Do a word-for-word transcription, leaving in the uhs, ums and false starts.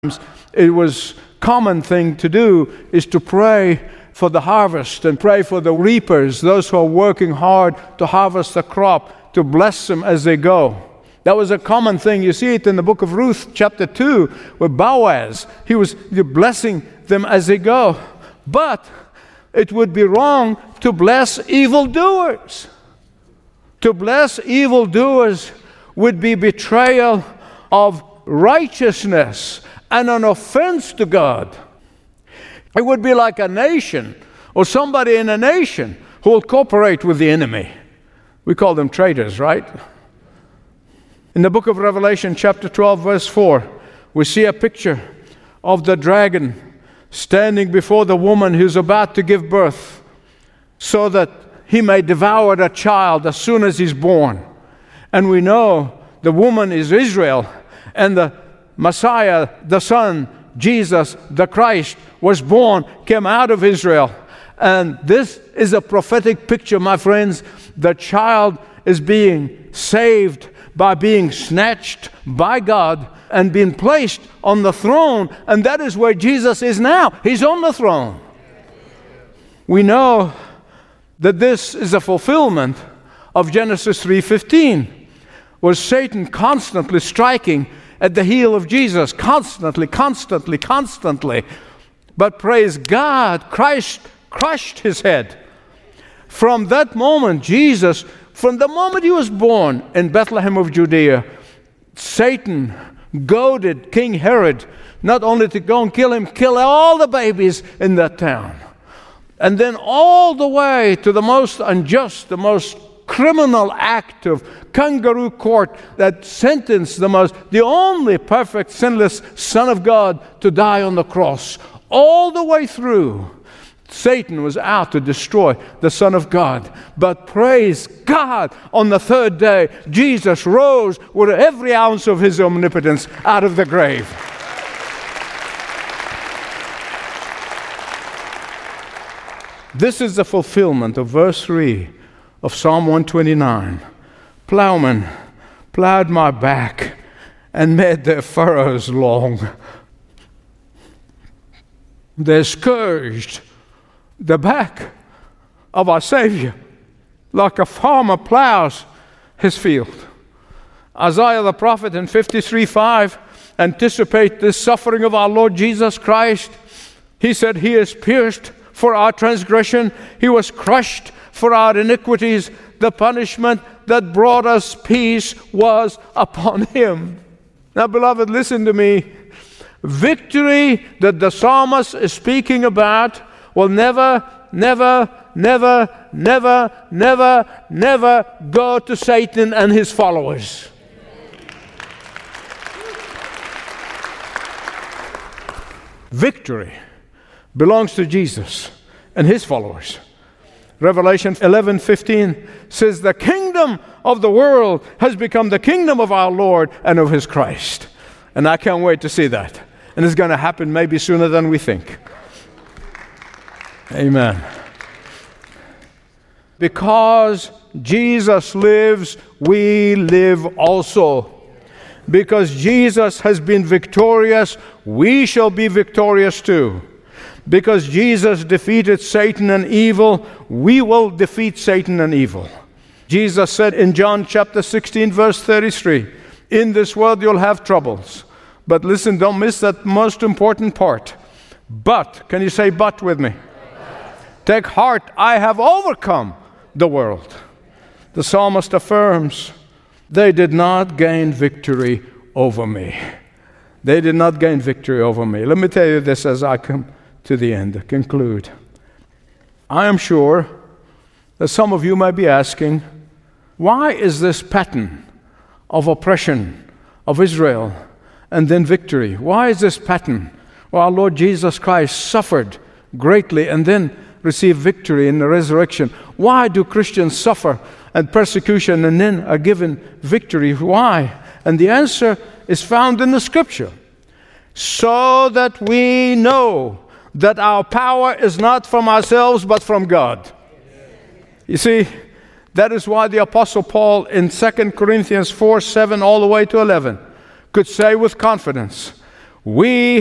It was common thing to do is to pray for the harvest and pray for the reapers, those who are working hard to harvest the crop, to bless them as they go. That was a common thing. You see it in the book of Ruth, chapter two, where Boaz, he was blessing them as they go. But it would be wrong to bless evildoers. To bless evildoers would be betrayal of righteousness and an offense to God. It would be like a nation or somebody in a nation who will cooperate with the enemy. We call them traitors, right? In the book of Revelation, chapter twelve, verse four, we see a picture of the dragon standing before the woman who's about to give birth so that he may devour the child as soon as he's born. And we know the woman is Israel, and the Messiah, the Son, Jesus, the Christ, was born, came out of Israel. And this is a prophetic picture, my friends. The child is being saved by being snatched by God and being placed on the throne. And that is where Jesus is now. He's on the throne. We know that this is a fulfillment of Genesis three fifteen, where Satan constantly striking at the heel of Jesus, constantly, constantly, constantly. But praise God, Christ crushed his head. From that moment, Jesus, from the moment he was born in Bethlehem of Judea, Satan goaded King Herod not only to go and kill him, kill all the babies in that town. And then all the way to the most unjust, the most criminal act of kangaroo court that sentenced the most, the only perfect, sinless Son of God to die on the cross. All the way through, Satan was out to destroy the Son of God. But praise God, on the third day, Jesus rose with every ounce of his omnipotence out of the grave. This is the fulfillment of verse three of Psalm one twenty-nine. Plowmen plowed my back and made their furrows long. They scourged the back of our Savior like a farmer plows his field. Isaiah the prophet in fifty-three five anticipate this suffering of our Lord Jesus Christ. He said, He is pierced for our transgression, He was crushed for our iniquities. The punishment that brought us peace was upon Him. Now, beloved, listen to me. Victory that the psalmist is speaking about will never, never, never, never, never, never go to Satan and his followers. Victory belongs to Jesus and his followers. Revelation eleven fifteen says, the kingdom of the world has become the kingdom of our Lord and of his Christ. And I can't wait to see that. And it's going to happen maybe sooner than we think. Amen. Because Jesus lives, we live also. Because Jesus has been victorious, we shall be victorious too. Because Jesus defeated Satan and evil, we will defeat Satan and evil. Jesus said in John chapter sixteen, verse thirty-three, in this world you'll have troubles. But listen, don't miss that most important part. But, can you say but with me? Take heart, I have overcome the world. The psalmist affirms, they did not gain victory over me. They did not gain victory over me. Let me tell you this as I come to the end, to conclude. I am sure that some of you might be asking, why is this pattern of oppression of Israel and then victory? Why is this pattern? Well, our Lord Jesus Christ suffered greatly and then received victory in the resurrection. Why do Christians suffer and persecution and then are given victory? Why? And the answer is found in the Scripture. So that we know that our power is not from ourselves but from God. You see, that is why the Apostle Paul in Second Corinthians four, seven all the way to eleven could say with confidence, We